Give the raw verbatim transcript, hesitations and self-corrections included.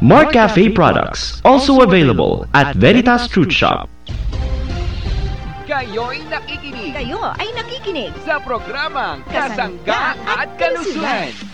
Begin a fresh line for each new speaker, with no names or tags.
More Cafe products, also available at Veritas Fruit Shop.
Kayo'y nakikinig.
Kayo ay nakikinig
sa programang Kasangga at Kalusugan.